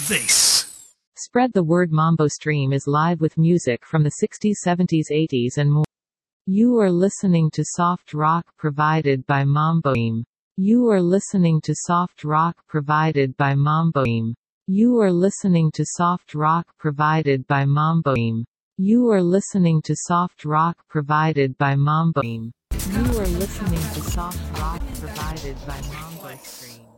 This Spread the Word Mambo Stream is live with music from the 60s, 70s, 80s and more. You are listening to soft rock provided by Mambo Stream. You are listening to soft rock provided by Mambo Stream. You are listening to soft rock provided by Mambo Stream. You are listening to soft rock provided by Mambo Stream. You are listening to soft rock provided by Mambo Stream.